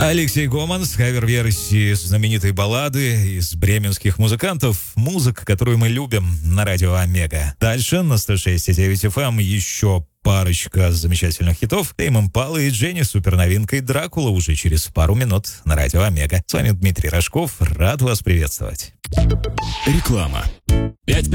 Алексей Гоман с кавер-версией знаменитой баллады из бременских музыкантов. Музыка, которую мы любим на радио Омега. Дальше на 106,9 FM еще парочка замечательных хитов. Тейм Импала и Дженни с суперновинкой «Дракула» уже через пару минут на радио Омега. С вами Дмитрий Рожков. Рад вас приветствовать. Реклама.